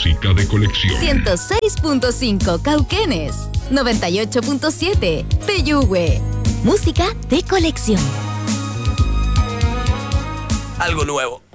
Música de colección. 106.5 Cauquenes. 98.7 Peyúgue. Música de colección. Algo nuevo.